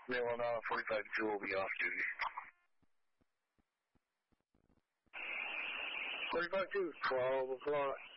Well, now 45-2 will be off duty. 45-2, 12 o'clock.